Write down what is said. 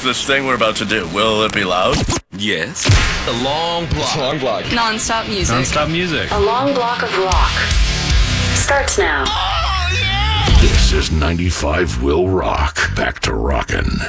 This thing we're about to do, will it be loud? Yes. The long block. Long block. Non-stop music. Non-stop music. A long block of rock starts now. This is 95 Will Rock. Back to rockin'.